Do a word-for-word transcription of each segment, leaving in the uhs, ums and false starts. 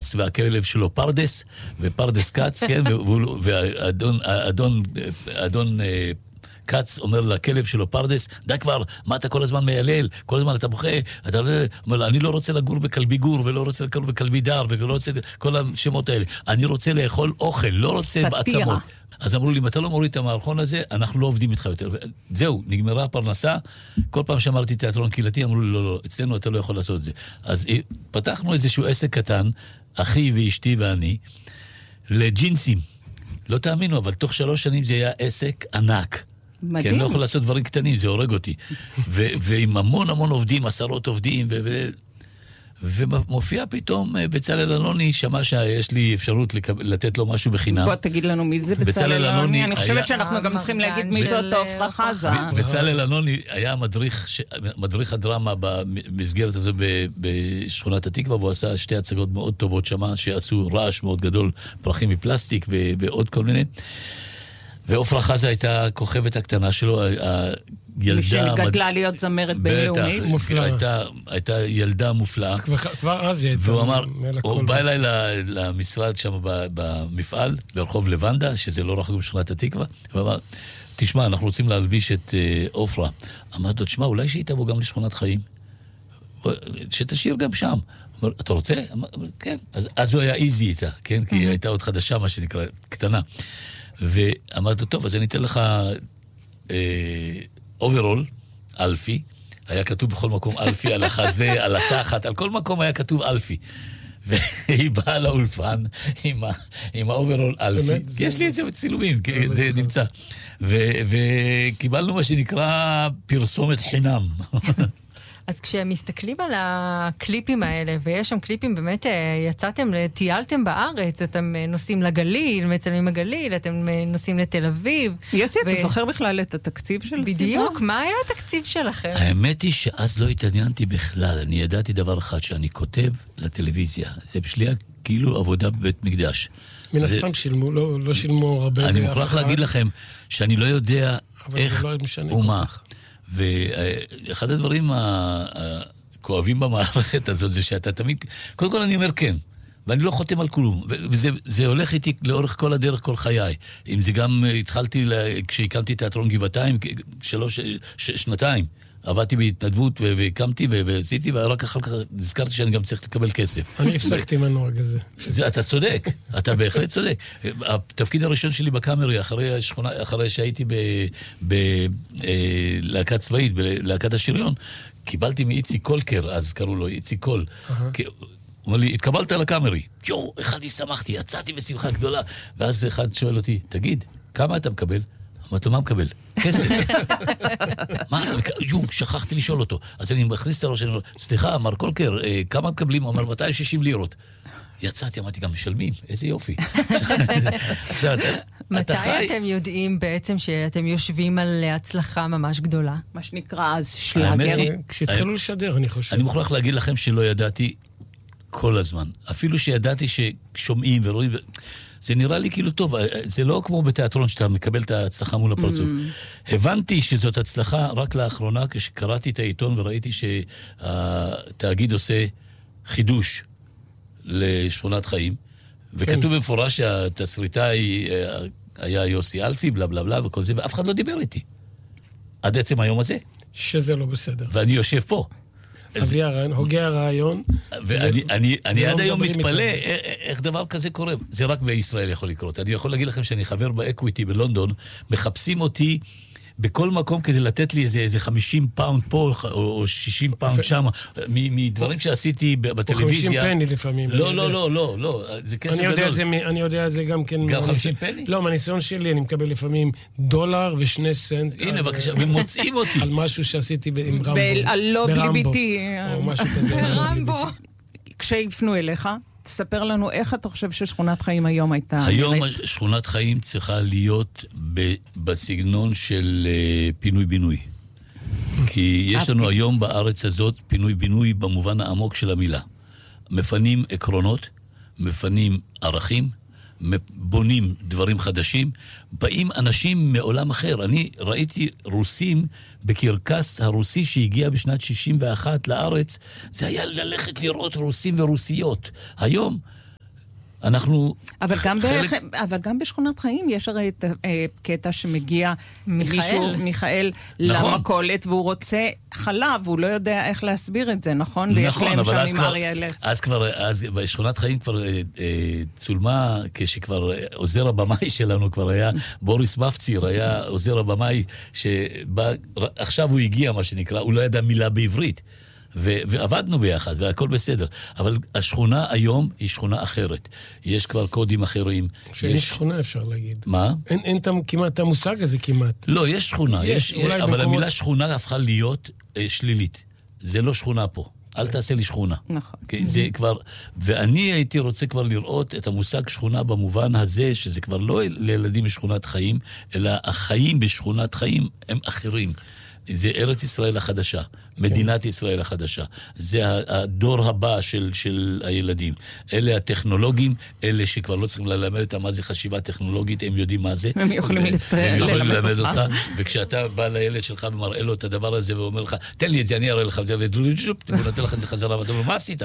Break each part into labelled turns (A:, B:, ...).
A: כץ והכלב שלו פרדס, ופרדס כץ, כן, ואדון, אדון, אדון כץ אומר לכלב שלו פרדס, די כבר, מה אתה כל הזמן מיילל, כל הזמן אתה בוכה, אתה אומר, אני לא רוצה לגור בכלבי גור, ולא רוצה לגור בכלבי דר, ולא רוצה כל השמות האלה, אני רוצה לאכול אוכל, לא רוצה בעצמות. אז אמרו לי, אם אתה לא מוריד את המערכון הזה, אנחנו לא עובדים איתך יותר. זהו, נגמרה הפרנסה. כל פעם שאמרתי תיאטרון קהילתי, אמרו לי, לא, לא, אצלנו אתה לא יכול לעשות את זה. אז פתחנו איזשהו עסק קטן, אחי ואשתי ואני, לג'ינסים. לא תאמינו, אבל תוך שלוש שנים זה היה עסק ענק. מדהים. כי אני לא יכול לעשות דברים קטנים, זה הורג אותי. ו- ועם המון המון עובדים, עשרות עובדים, ו... ו- ומופיע פתאום בצלאל אלוני, שמע שיש לי אפשרות לתת לו משהו בחינם.
B: בוא תגיד לנו מי זה בצלאל אלוני. אני חושבת שאנחנו גם צריכים להגיד מי זאת עופרה חזה.
A: בצלאל אלוני היה מדריך הדרמה במסגרת הזו בשכונת התקווה, והוא עשה שתי הצגות מאוד טובות שמה, שעשו רעש מאוד גדול, פרחים מפלסטיק ועוד כל מיני. ועופרה חזה הייתה הכוכבת הקטנה שלו, הילדה...
B: שגדלה להיות זמרת בינלאומית.
A: מופלאה. הייתה, הייתה ילדה מופלאה.
C: כבר אז היא הייתה...
A: והוא אמר, הוא בא אליי למשרד שם במפעל, ברחוב לבנדה, שזה לא רחוק בשכונת התקווה, והוא אמר, תשמע, אנחנו רוצים להלביש את עופרה. אמרתי לו, תשמע, אולי שהיא תבוא גם לשכונת חיים? שתשאיר גם שם. אמר, אתה רוצה? אמר, כן. אז, אז הוא היה איזי איתה, כן? כי היא הייתה עוד חדשה, מה שנקרא, קטנה. ואמרתי, טוב, אז אני אתן לך אוברול, אלפי, היה כתוב בכל מקום אלפי, על החזה, על התחת, על כל מקום היה כתוב אלפי. והיא באה לאולפן עם, ה, עם האוברול אלפי. יש לי את זה בצילומים, זה נמצא. וקיבלנו מה שנקרא פרסומת חינם.
D: אז כשהם מסתכלים על הקליפים האלה, ויש שם קליפים, באמת יצאתם, טיילתם בארץ, אתם נוסעים לגליל, מצלמים הגליל, אתם נוסעים לתל אביב.
B: יוסי, אתה זוכר בכלל את התקציב של הסדרה?
D: בדיוק, מה היה התקציב שלכם?
A: האמת היא שאז לא התעניינתי בכלל, אני ידעתי דבר אחד, שאני כותב לטלוויזיה, זה בשבילי כאילו עבודה בבית מקדש.
C: מן הסתם שילמו, לא שילמו הרבה.
A: אני מוכרח להגיד לכם, שאני לא יודע איך ומה. ואחד הדברים הכואבים במערכת הזאת זה שאתה תמיד, קודם כל אני אומר כן, ואני לא חותם על כלום, וזה הולך איתי לאורך כל הדרך, כל חיי. אם זה גם התחלתי, כשהקמתי תיאטרון גבעתיים, שלוש, שנתיים, עבדתי בהתנדבות והקמתי ועשיתי, ורק אחר כך נזכרתי שאני גם צריך לקבל כסף.
C: אני הפסקתי מהנוהג הזה.
A: אתה צודק, אתה בהחלט צודק. התפקיד הראשון שלי בקאמרי, אחרי שהייתי בלהקת צבאית, בלהקת השריון, קיבלתי מאיצי קולקר, אז קראו לו איצי קול. הוא אומר לי, התקבלת לקאמרי. יו, אחד לי שמחתי, יצאתי בשמחה גדולה. ואז אחד שואל אותי, תגיד, כמה אתה מקבל? אמרת לו, מה מקבל? כסף. מה? יום, שכחתי לשאול אותו. אז אני מכניס את הראש, אני אומר, סליחה, מר קולקר, כמה מקבלים? הוא אומר, מאתיים ושישים לירות. יצאתי, אמרתי, גם משלמים, איזה יופי.
D: מתי אתם יודעים בעצם שאתם יושבים על הצלחה ממש גדולה?
B: מה שנקרא אז שלאגר.
C: כשהתחילו לשדר, אני חושב.
A: אני מוכרח להגיד לכם שלא ידעתי כל הזמן. אפילו שידעתי ששומעים ורואים... זה נראה לי כאילו טוב, זה לא כמו בתיאטרון שאתה מקבל את ההצלחה מול הפרצוף. Mm. הבנתי שזאת הצלחה רק לאחרונה, כשקראתי את העיתון וראיתי שהתאגיד עושה חידוש לשכונת חיים, וכתוב כן. במפורש שהתסריטאי היה יוסי אלפי, בלה בלה בלה וכל זה, ואף אחד לא דיבר איתי. עד עצם היום הזה.
C: שזה לא בסדר.
A: ואני יושב פה.
C: אבי הרעיון, הוגה הרעיון.
A: ואני עד היום מתפלא איך דבר כזה קורה. זה רק בישראל יכול לקרות. אני יכול להגיד לכם שאני חבר באקוויטי בלונדון, מחפשים אותי בכל מקום כדי לתת לי איזה חמישים פאונד פה, או שישים פאונד שם, מדברים שעשיתי בטלוויזיה.
C: או חמישים פני לפעמים.
A: לא, לא, לא, לא, לא, זה כסף גדול.
C: אני יודע את זה גם כן.
A: גם חמישים פני?
C: לא, מהניסיון שלי אני מקבל לפעמים דולר ושני סנט.
A: הנה, בבקשה, ומוצאים אותי.
C: על משהו שעשיתי עם רמבו.
B: על לא בליביתי.
C: או משהו כזה.
D: רמבו.
B: כשיפנו אליך, תספר לנו איך אתה חושב ששכונת חיים היום הייתה...
A: היום שכונת חיים צריכה להיות בסגנון של פינוי-בינוי. כי יש לנו היום בארץ הזאת פינוי-בינוי במובן העמוק של המילה. מפנים עקרונות, מפנים ערכים, בונים דברים חדשים, באים אנשים מעולם אחר. אני ראיתי רוסים בקרקס הרוסי שהגיע בשנת שישים ואחת לארץ, זה היה ללכת לראות רוסים ורוסיות. היום אנחנו...
B: אבל גם,
A: חלק...
B: ב... אבל גם בשכונת חיים יש הרי את קטע שמגיע
D: מיכאל.
B: מישהו, מיכאל, נכון. למקולת, והוא רוצה חלב, הוא לא יודע איך להסביר את זה, נכון?
A: נכון, אבל אז כבר, אז כבר, אז בשכונת חיים כבר אה, אה, צולמה, כשכבר עוזר הבמאי שלנו כבר היה, בוריס מפציר, היה עוזר הבמאי, שבא, עכשיו הוא הגיע, מה שנקרא, הוא לא ידע מילה בעברית. ו- ועבדנו ביחד, והכל בסדר. אבל השכונה היום היא שכונה אחרת. יש כבר קודים אחרים.
C: שאין
A: יש...
C: שכונה, אפשר להגיד.
A: מה?
C: אין, אין תם, כמעט את המושג הזה כמעט.
A: לא, יש שכונה. יש,
C: יש,
A: אבל
C: במקומות...
A: המילה שכונה הפכה להיות אה, שלילית. זה לא שכונה פה. אל תעשה לי שכונה.
B: נכון.
A: Okay, זה כבר... ואני הייתי רוצה כבר לראות את המושג שכונה במובן הזה, שזה כבר לא לילדים בשכונת חיים, אלא החיים בשכונת חיים הם אחרים. זה ארץ ישראל החדשה, מדינת ישראל החדשה. זה הדור הבא של, של הילדים. אלה הטכנולוגים, אלה שכבר לא צריכים ללמד אותם מה זה חשיבה טכנולוגית, הם יודעים מה זה.
B: הם יכולים
A: ללמד אותך. וכשאתה בא לילד שלך ומראה לו את הדבר הזה ואומר לך, תן לי את זה, אני אראה לך, והוא נותן לך את זה חזרה, ואתה אומר, מה עשית?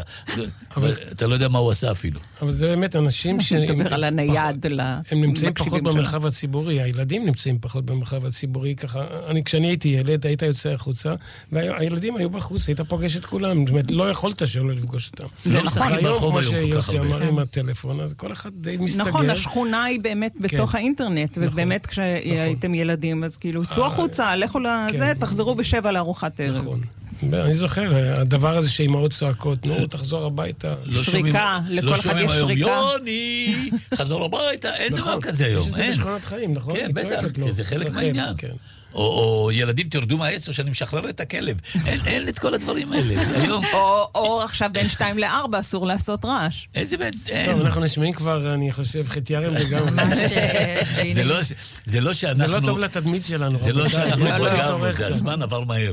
A: אתה לא יודע מה הוא עשה אפילו.
C: אבל זה באמת אנשים ש...
B: מדבר על הנייד.
C: הם נמצאים פחות במרחב הציבורי, הילדים נמצאים פחות במרחב הציבורי, ככה, כשאני הייתי ילד, היית יוצא החוצה, והילדים היו בחוץ, היית פוגש את כולם, זאת אומרת, לא יכולת שלא לפגוש אותם.
B: זה נכון.
C: היום, כמו שיוסי אמר עם הטלפון, אז כל אחד די מסתגר.
B: נכון, השכונה היא באמת בתוך האינטרנט, ובאמת כשהייתם ילדים, אז כאילו, צאו החוצה, לכו לזה, תחזרו בשבע לארוחת ערב. נכון.
C: אני זוכר, הדבר הזה שאימהות צועקות, נו, תחזור הביתה.
B: שריקה, לכל אחד יש שריקה.
A: יוני, חזור הביתה, אין דבר כזה היום.
C: יש את זה בשכונת חיים, נכון?
A: כן, בטח, זה חלק מהעניין. או, או ילדים תרדו מהעץ, או שאני משחרר את הכלב. אין, אין את כל הדברים האלה. היום...
B: או, או עכשיו בין שתיים לארבע, אסור לעשות רעש.
A: איזה בית, אין.
C: טוב, אנחנו נשמעים כבר, אני חושב, חתיארים וגם...
D: ממש...
A: זה לא, זה לא שאנחנו...
C: זה לא טוב לתדמית שלנו.
A: זה לא שאנחנו פגרנו, זה הזמן עבר מהר.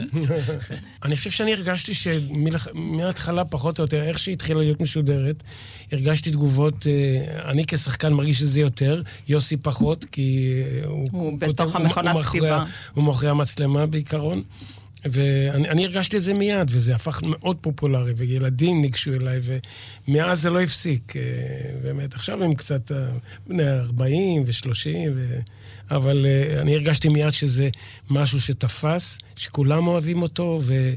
C: אני חושב שאני הרגשתי שמההתחלה פחות או יותר, איך שהתחילה להיות משודרת, הרגשתי תגובות, אני כשחקן מרגיש שזה יותר, יוסי פחות, כי
B: הוא בתוך המכונת כתיבה.
C: הוא מאחורי המצלמה בעיקרון, ואני הרגשתי את זה מיד, וזה הפך מאוד פופולרי, וילדים ניגשו אליי, ומאז זה לא הפסיק. באמת, עכשיו הם קצת בני ארבעים ושלושים, ו... אבל אני הרגשתי מיד שזה משהו שתפס, שכולם אוהבים אותו, ו...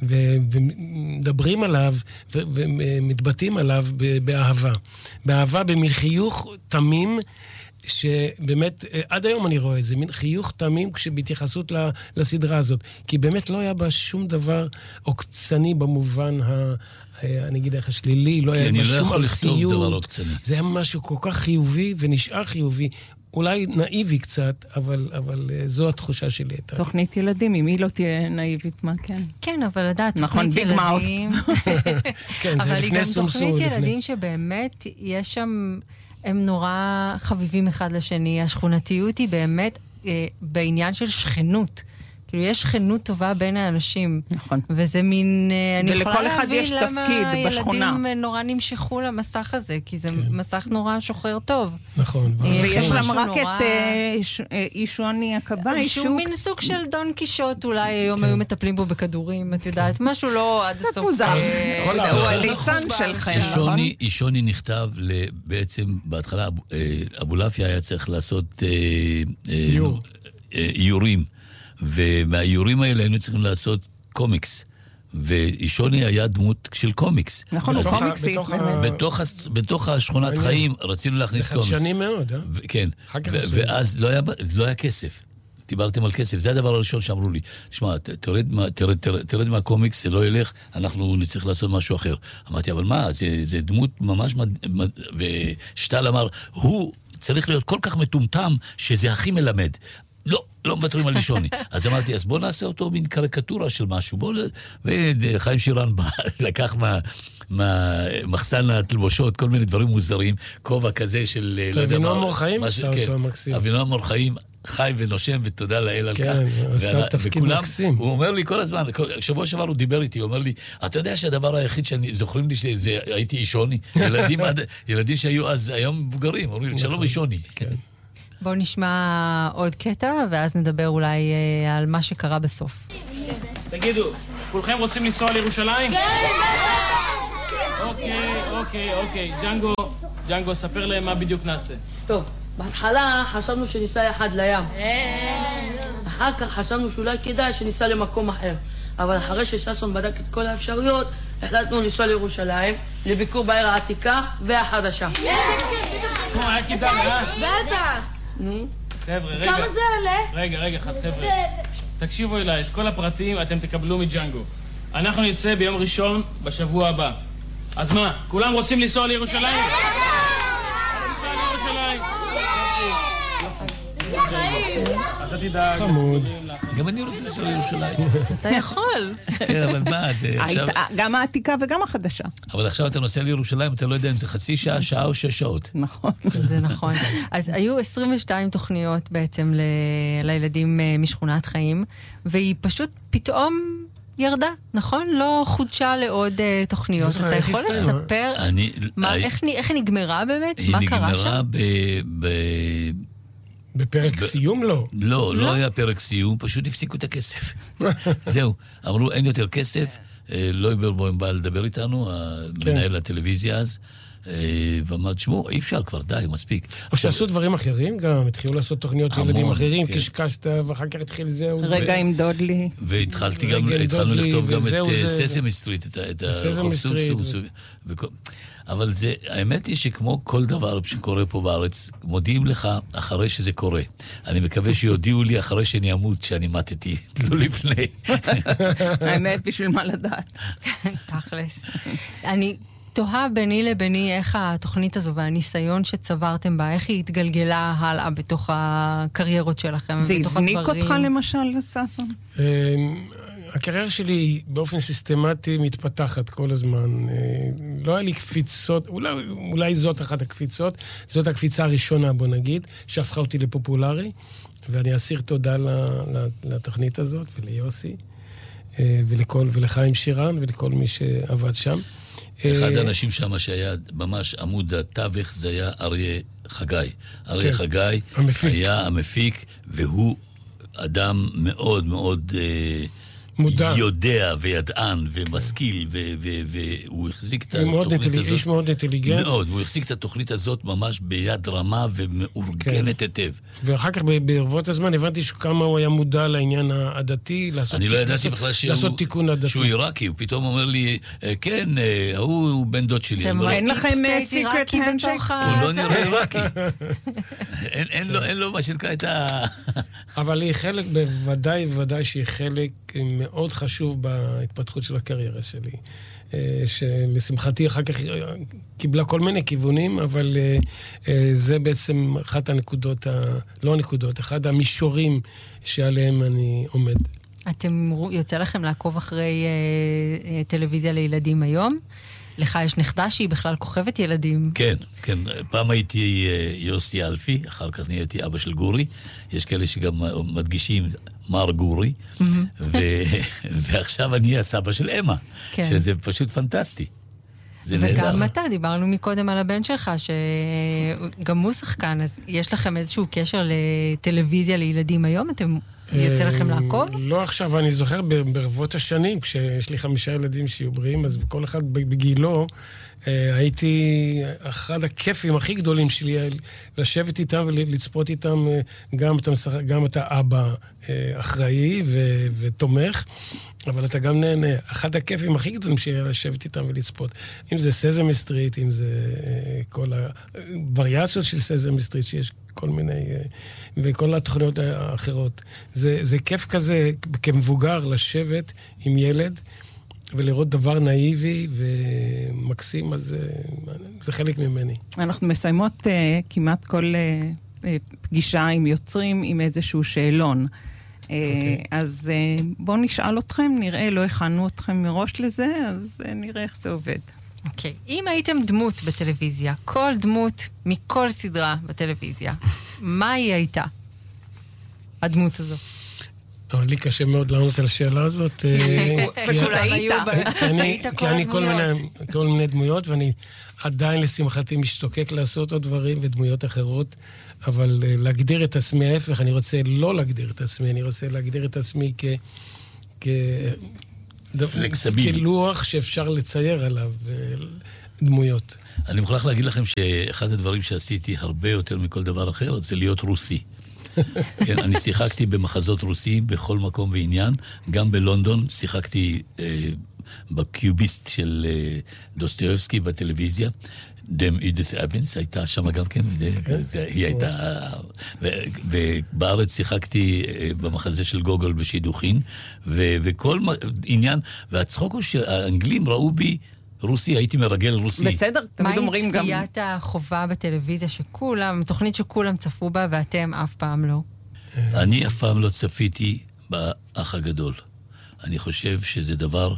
C: ומדברים עליו, ומתבטאים עליו באהבה. באהבה, במחיוך תמים, שבאמת, עד היום אני רואה את זה, מין חיוך תמים בהתייחסות לסדרה הזאת. כי באמת לא היה בה שום דבר עוקצני במובן ה... אני אגיד איך השלילי, לא היה בה שום
A: יכול לכתוב דבר עוקצני.
C: זה היה משהו כל כך חיובי ונשאר חיובי. אולי נאיבי קצת, אבל, אבל זו התחושה שלי.
B: תוכנית ילדים, אם היא לא תהיה נאיבית, מה כן?
D: כן, אבל לדעת,
B: נכון,
D: תוכנית ילדים...
C: כן, זה לפני סומסום.
D: אבל היא גם תוכנית ילדים שבאמת יש שם... הם נורא חביבים אחד לשני. השכונתיות היא באמת אה, בעניין של שכנות. כאילו, יש שכנות טובה בין האנשים.
B: נכון.
D: וזה מין... אה, אני יכולה להבין למה ילדים נורא נמשכו למסך הזה, כי זה כן. מסך נורא שוחר טוב.
C: נכון.
B: ויש להם רק נורא... את אה, אישוני הכבאי,
D: שהוא מין סוג של דון קישוט, אולי היום כן. היו מטפלים בו בכדורים, את יודעת, משהו לא עד הסוף.
B: קצת מוזר. הוא הליצן שלכם, נכון?
A: אישוני נכתב בעצם, בהתחלה, אבולעפיה היה צריך לעשות איורים. ומהאיורים האלה היינו צריכים לעשות קומיקס. ואישוני היה דמות של קומיקס.
B: נכון, הוא קומיקסי.
A: בתוך השכונת חיים רצינו להכניס קומיקס.
C: זה חדשני מאוד, אה?
A: כן. ואז לא היה כסף. דיברתם על כסף. זה הדבר הראשון שאמרו לי. שמע, תרד מהקומיקס, זה לא ילך, אנחנו נצטרך לעשות משהו אחר. אמרתי, אבל מה? זה דמות ממש... ושטל אמר, הוא צריך להיות כל כך מטומטם שזה הכי מלמד. לא, לא מוותרים על אישוני. אז אמרתי, אז בוא נעשה אותו מין קריקטורה של משהו. בוא... וחיים שירן בא, לקח מה... מהמחסן התלבושות, כל מיני דברים מוזרים, כובע כזה של...
C: אבינועם מור חיים עשה אותו המקסים.
A: אבינועם מור חיים חי ונושם, ותודה לאל על כך.
C: כן, הוא עשה תפקיד מקסים.
A: הוא אומר לי כל הזמן, שבוע שעבר הוא דיבר איתי, הוא אומר לי, אתה יודע שהדבר היחיד שאני, זוכרים לי שזה הייתי אישוני, ילדים שהיו אז היום מבוגרים, אומרים לי, שלום אישוני.
D: בואו נשמע עוד קטע, ואז נדבר אולי על מה שקרה בסוף.
E: תגידו, כולכם רוצים לנסוע לירושלים?
F: כן!
E: אוקיי, אוקיי, אוקיי. ג'נגו, ג'נגו, ספר להם מה בדיוק נעשה.
F: טוב, בהתחלה חשבנו שניסע אחד לים. אחר כך חשבנו שאולי כדאי שניסע למקום אחר. אבל אחרי שששון בדק את כל האפשרויות, החלטנו לנסוע לירושלים, לביקור בעיר העתיקה והחדשה.
E: כמו, היה כדאי, אה?
G: בטח.
F: נו?
E: חבר'ה, רגע.
G: כמה זה עולה?
E: רגע, רגע, אחד, חבר'ה. תקשיבו אליי, את כל הפרטים אתם תקבלו מג'נגו. אנחנו נצא ביום ראשון בשבוע הבא. אז מה, כולם רוצים לנסוע לירושלים? לנסוע לירושלים. אתה תדאג.
C: חמוד.
A: גם אני רוצה לנסוע לירושלים.
D: אתה יכול.
A: כן, אבל מה, זה עכשיו...
B: גם העתיקה וגם החדשה.
A: אבל עכשיו אתה נוסע לירושלים, אתה לא יודע אם זה חצי שעה, שעה או שש שעות.
B: נכון.
D: זה נכון. אז היו עשרים ושתיים תוכניות בעצם ל... לילדים משכונת חיים, והיא פשוט פתאום ירדה, נכון? לא חודשה לעוד uh, תוכניות. אתה יכול לספר
A: אני...
D: מה,
A: I...
D: איך, איך היא נגמרה באמת?
A: היא
D: מה קרה שם?
A: היא נגמרה ב... ב...
C: בפרק סיום לא.
A: לא, לא היה פרק סיום, פשוט הפסיקו את הכסף. זהו, אמרו אין יותר כסף, לא יברבוים בא לדבר איתנו, מנהל הטלוויזיה אז, ואמר, תשמעו, אי אפשר כבר, די, מספיק.
C: או שעשו דברים אחרים גם, התחילו לעשות תוכניות ילדים אחרים, קשקשת, ואחר כך התחיל זהו.
B: רגע עם דודלי.
A: והתחלתי גם, התחלנו לכתוב גם את ססמי סטריט, את הרחוב סוס. אבל זה, האמת היא שכמו כל דבר שקורה פה בארץ, מודיעים לך אחרי שזה קורה. אני מקווה שיודיעו לי אחרי שאני אמות, שאני מתתי, לא לפני.
B: האמת, בשביל מה לדעת.
D: תכלס. אני תוהה ביני לביני איך התוכנית הזו והניסיון שצברתם בה, איך היא התגלגלה הלאה בתוך הקריירות שלכם.
B: זה הזניק אותך למשל, ססון?
C: הקריירה שלי באופן סיסטמטי מתפתחת כל הזמן. לא היה לי קפיצות, אולי, אולי זאת אחת הקפיצות, זאת הקפיצה הראשונה, בוא נגיד, שהפכה אותי לפופולרי, ואני אסיר תודה לתוכנית הזאת וליוסי, ולכל, ולחיים שירן ולכל מי שעבד שם.
A: אחד האנשים שם שהיה ממש עמוד התווך, זה היה אריה חגי. אריה חגי היה המפיק, והוא אדם מאוד מאוד... מודע. יודע וידען ומשכיל, והוא החזיק את התוכנית הזאת.
C: איש מאוד אינטליגנט.
A: מאוד, הוא החזיק את התוכנית הזאת ממש ביד רמה ומאורגנת היטב.
C: ואחר כך בערבות הזמן הבנתי שכמה הוא היה מודע לעניין העדתי,
A: אני לא ידעתי בכלל שהוא עיראקי, הוא פתאום אומר לי, כן, הוא בן דוד שלי.
B: אין לכם סיקרט הנדשק?
A: הוא לא נראה עיראקי. אין לו מה שנקרא את ה...
C: אבל היא חלק, בוודאי ובוודאי שהיא חלק מאוד חשוב בהתפתחות של הקריירה שלי, שלשמחתי אחר כך קיבלה כל מיני כיוונים, אבל זה בעצם אחת הנקודות, לא הנקודות, אחד המישורים שעליהם אני עומד.
D: אתם, יוצא לכם לעקוב אחרי טלוויזיה לילדים היום? לך יש נכדה שהיא בכלל כוכבת ילדים.
A: כן, כן. פעם הייתי יוסי אלפי, אחר כך נהייתי אבא של גורי. יש כאלה שגם מדגישים מר גורי. ועכשיו אני הסבא של אמה, שזה פשוט פנטסטי.
D: וגם אתה, דיברנו מקודם על הבן שלך, שגם הוא שחקן, אז יש לכם איזשהו קשר לטלוויזיה לילדים היום? אתם יוצא לכם לעקוב?
C: לא עכשיו, אני זוכר ברבות השנים, כשיש לי חמישה ילדים שיהיו בריאים, אז כל אחד בגילו, הייתי אחד הכיפים הכי גדולים שלי, לשבת איתם ולצפות איתם, גם אתה אבא אחראי ותומך, אבל אתה גם נהנה. אחד הכיפים הכי גדולים שיהיה לשבת איתם ולצפות. אם זה סזמי סטריט, אם זה כל הווריאציות של סזמי סטריט, שיש כל מיני, וכל התוכניות האחרות. זה, זה כיף כזה, כמבוגר, לשבת עם ילד, ולראות דבר נאיבי ומקסים, אז זה חלק ממני.
B: אנחנו מסיימות uh, כמעט כל uh, פגישה עם יוצרים, עם איזשהו שאלון. Okay. אז בואו נשאל אתכם, נראה, לא הכנו אתכם מראש לזה, אז נראה איך זה עובד.
D: אוקיי, okay. אם הייתם דמות בטלוויזיה, כל דמות מכל סדרה בטלוויזיה, מה היא הייתה? הדמות הזו.
C: טוב, לי קשה מאוד לענות על השאלה הזאת.
B: פשוט היית.
C: כי אני כל מיני דמויות, ואני עדיין לשמחתי משתוקק לעשות עוד דברים ודמויות אחרות, אבל להגדיר את עצמי ההפך, אני רוצה לא להגדיר את עצמי, אני רוצה להגדיר את עצמי כ... כלוח שאפשר לצייר עליו. דמויות.
A: אני מוכרח להגיד לכם שאחד הדברים שעשיתי הרבה יותר מכל דבר אחר, זה להיות רוסי. כן, אני שיחקתי במחזות רוסיים בכל מקום ועניין, גם בלונדון שיחקתי אה, בקיוביסט של אה, דוסטויבסקי בטלוויזיה, דם אידית אבנס הייתה שם גם כן, זה, זה, היא הייתה, ו, ובארץ שיחקתי אה, במחזה של גוגול בשידוכין, ו, וכל עניין, והצחוק הוא שהאנגלים ראו בי רוסי, הייתי מרגל רוסי.
B: בסדר, תמיד אומרים גם...
D: מהי צפיית החובה בטלוויזיה שכולם, תוכנית שכולם צפו בה ואתם אף פעם לא?
A: אני אף פעם לא צפיתי באח הגדול. אני חושב שזה דבר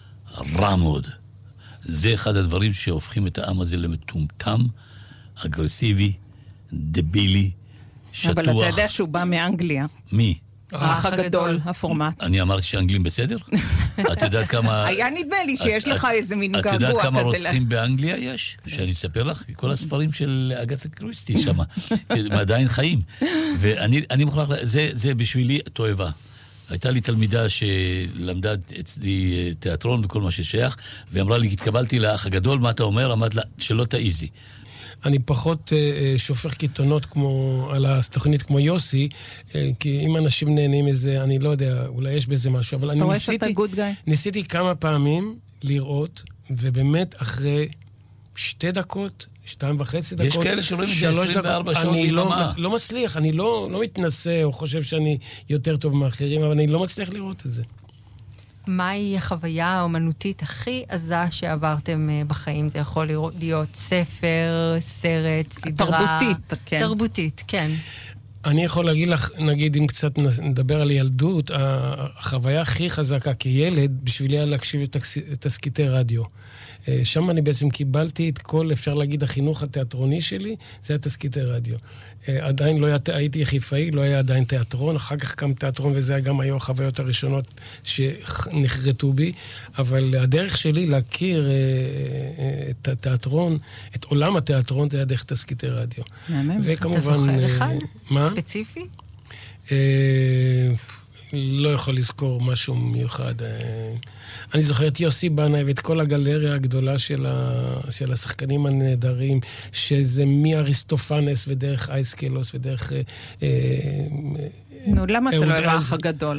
A: רע מאוד. זה אחד הדברים שהופכים את העם הזה למטומטם, אגרסיבי, דבילי, שטוח.
B: אבל אתה יודע שהוא בא מאנגליה.
A: מי?
B: האח הגדול, הפורמט.
A: אני אמרתי שהאנגלים בסדר? את יודעת כמה...
B: היה נדמה לי שיש לך איזה מין געגוע כזה.
A: את יודעת כמה רוצחים באנגליה יש? שאני אספר לך? כל הספרים של אגתה קריסטי שם. הם עדיין חיים. ואני מוכרח... זה בשבילי תועבה. הייתה לי תלמידה שלמדה אצלי תיאטרון וכל מה ששייך, ואמרה לי, התקבלתי לאח הגדול, מה אתה אומר? אמרת לה, שלא תעיזי.
C: אני פחות uh, שופך קיתונות כמו, על התוכנית כמו יוסי, uh, כי אם אנשים נהנים מזה, אני לא יודע, אולי יש בזה משהו, אבל אני ניסיתי, ניסיתי כמה פעמים לראות, ובאמת אחרי שתי דקות, שתיים וחצי דקות,
A: יש כאלה שרואים את זה עשרים וארבע שעות
C: אני לא,
A: ביממה.
C: לא מצליח, אני לא, לא מתנסה או חושב שאני יותר טוב מאחרים, אבל אני לא מצליח לראות את זה.
D: מהי החוויה האומנותית הכי עזה שעברתם בחיים? זה יכול להיות ספר, סרט, סדרה...
B: תרבותית, כן.
D: תרבותית, כן.
C: אני יכול להגיד לך, נגיד, אם קצת נדבר על ילדות, החוויה הכי חזקה כילד, בשבילי היה להקשיב לתסקיטי רדיו. שם אני בעצם קיבלתי את כל, אפשר להגיד, החינוך התיאטרוני שלי, זה היה תסקיטי רדיו. עדיין לא הייתי חיפאי, לא היה עדיין תיאטרון, אחר כך קם תיאטרון, וזה גם היו החוויות הראשונות שנחרטו בי, אבל הדרך שלי להכיר את התיאטרון, את עולם התיאטרון, זה היה דרך תסקיטי רדיו.
D: אתה זוכר אחד?
C: מה?
D: ספציפי?
C: לא יכול לזכור משהו מיוחד. אני זוכר את יוסי בנאי ואת כל הגלריה הגדולה של, ה... של השחקנים הנהדרים, שזה מאריסטופנס ודרך אייסקלוס ודרך...
B: נו, למה אתה לא האח הגדול?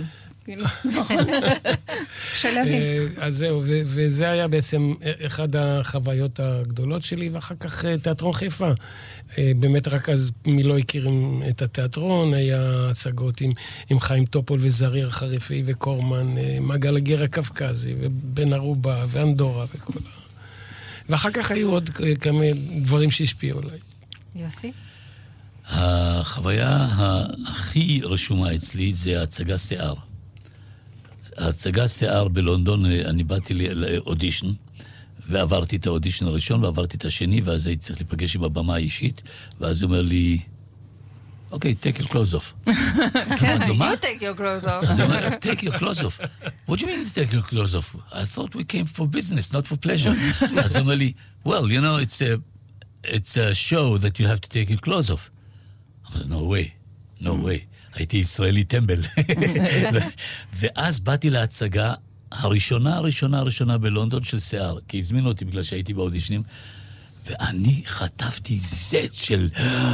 C: אז זהו, וזה היה בעצם אחד החוויות הגדולות שלי, ואחר כך תיאטרון חיפה. באמת רק אז מי לא הכירים את התיאטרון, היה הצגות עם, עם חיים טופול וזריר חריפי וקורמן, מעגל הגר הקווקזי ובן ערובה ואנדורה וכל ה... ואחר כך היו עוד כמה דברים שהשפיעו עליי.
D: יוסי?
A: החוויה הכי רשומה אצלי זה ההצגה שיער. ההצגה שיער בלונדון, אני באתי לאודישן, ועברתי את האודישן הראשון, ועברתי את השני, ואז הייתי צריך להיפגש עם הבמה האישית, ואז הוא אומר לי, אוקיי, take your clothes off.
D: כן, you take your clothes off.
A: אז הוא אומר, take your clothes off. What do you mean take your clothes off? I thought we came for business, not for pleasure. אז הוא אומר לי, well, you know, it's a, it's a show that you have to take your clothes off. I said, no way, no way. הייתי ישראלי טמבל. ואז באתי להצגה הראשונה, הראשונה, הראשונה בלונדון של שיער, כי הזמינו אותי בגלל שהייתי באודישנים, ואני חטפתי זט של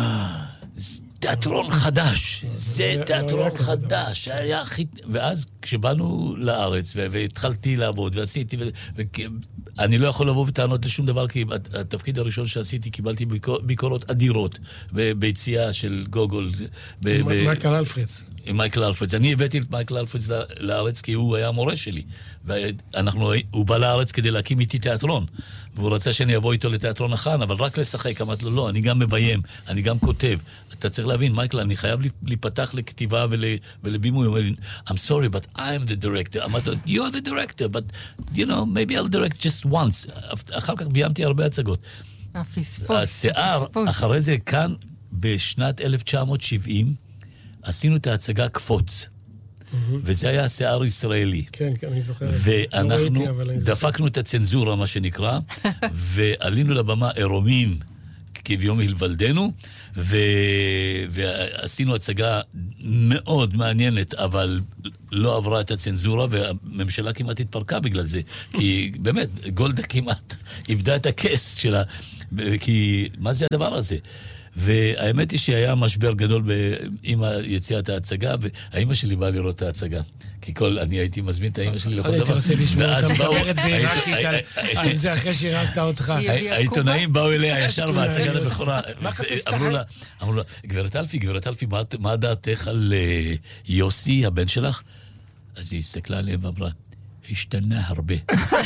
A: תיאטרון חדש. זה תיאטרון חדש. ואז כשבאנו לארץ, והתחלתי לעבוד, ועשיתי, אני לא יכול לבוא בטענות לשום דבר, כי התפקיד הראשון שעשיתי, קיבלתי ביקורות אדירות, ביציאה של גוגול.
C: מייקל אלפרידס.
A: עם מייקל אלפרידס. אני הבאתי את מייקל אלפרידס לארץ, כי הוא היה המורה שלי. והוא בא לארץ כדי להקים איתי תיאטרון. והוא רצה שאני אבוא איתו לתיאטרון החאן, אבל רק לשחק. אמרתי לו, לא, אני גם מביים, אני גם כותב. אתה צריך להבין, מייקל, אני חייב להיפתח לכתיבה ולבימוי. הוא אומר לי, I'm sorry, but I'm the director. אמרתי לו, you're the director, but, you know, maybe I'll direct just once. אחר כך ביימתי הרבה הצגות.
D: הפספוס.
A: השיער, אחרי זה כאן, בשנת אלף תשע מאות שבעים, עשינו את ההצגה קפוץ. וזה היה שיער ישראלי.
C: כן, כן, אני זוכר.
A: ואנחנו דפקנו את הצנזורה, מה שנקרא, ועלינו לבמה עירומים, כביום הלוולדנו, ו... ועשינו הצגה מאוד מעניינת, אבל לא עברה את הצנזורה, והממשלה כמעט התפרקה בגלל זה. כי באמת, גולדה כמעט איבדה את הכס שלה, כי מה זה הדבר הזה? והאמת היא שהיה משבר גדול עם יציאת ההצגה, והאמא שלי באה לראות את ההצגה. כי כל, אני הייתי מזמין את האמא שלי לכל דבר.
C: הייתי רוצה לשמוע אותה מדברת בעיראקית על זה אחרי שהראקת אותך.
A: העיתונאים באו אליה ישר בהצגת הבכורה.
C: מה כתסתכל?
A: אמרו לה, גברת אלפי, גברת אלפי, מה דעתך על יוסי, הבן שלך? אז היא הסתכלה עליהם ואמרה, השתנה הרבה.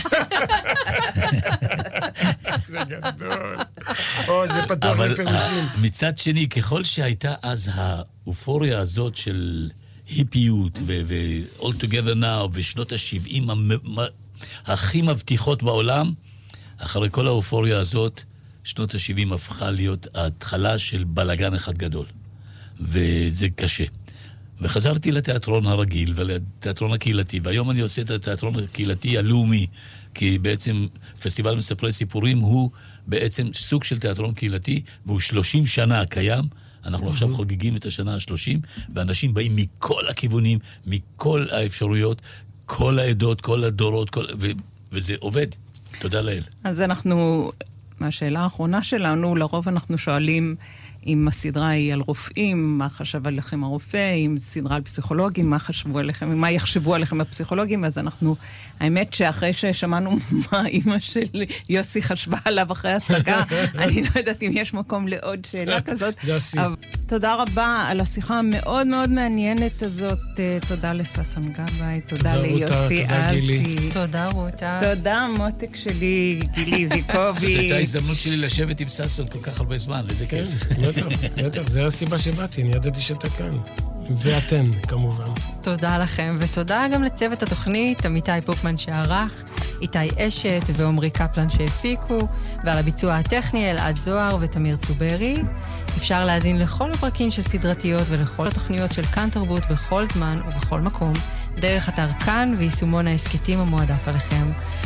C: זה גדול. או, זה פתוח לפירושים.
A: מצד שני, ככל שהייתה אז האופוריה הזאת של היפיות ו-all together now ושנות ה-שבעים הכי מבטיחות בעולם, אחרי כל האופוריה הזאת, שנות ה-שבעים הפכה להיות ההתחלה של בלגן אחד גדול. וזה קשה. וחזרתי לתיאטרון הרגיל ולתיאטרון הקהילתי, והיום אני עושה את התיאטרון הקהילתי הלאומי, כי בעצם פסטיבל מספרי סיפורים הוא בעצם סוג של תיאטרון קהילתי, והוא שלושים שנה קיים, אנחנו עכשיו חוגגים את השנה ה-שלושים, ואנשים באים מכל הכיוונים, מכל האפשרויות, כל העדות, כל הדורות, כל... ו... וזה עובד. תודה לאל.
B: אז אנחנו, מהשאלה האחרונה שלנו, לרוב אנחנו שואלים, אם הסדרה היא על רופאים, מה חשב עליכם הרופא, אם סדרה על פסיכולוגים, מה חשבו עליכם, מה יחשבו עליכם הפסיכולוגים, אז אנחנו, האמת שאחרי ששמענו מה אמא של יוסי חשבה עליו אחרי הצגה, אני לא יודעת אם יש מקום לעוד שאלה כזאת.
C: זה הסיום.
B: תודה רבה על השיחה המאוד מאוד מעניינת הזאת. תודה לששון גבאי, תודה ליוסי אלפי.
D: תודה רותה.
B: תודה מותק שלי, גילי זיקובי.
A: זאת הייתה הזדמנות שלי לשבת עם ששון כל כך הרבה זמן, וזה כיף.
C: בטח, בטח, זה הסיבה שבאתי, אני ידעתי שאתה כאן. ואתן, כמובן.
D: תודה לכם, ותודה גם לצוות התוכנית, עמיתי פוקמן שערך, איתי אשת ועומרי קפלן שהפיקו, ועל הביצוע הטכני אלעד זוהר ותמיר צוברי. אפשר להזין לכל הפרקים של סדרתיות ולכל התוכניות של כאן תרבות בכל זמן ובכל מקום, דרך אתר כאן ויישומון העסקתים המועדף עליכם.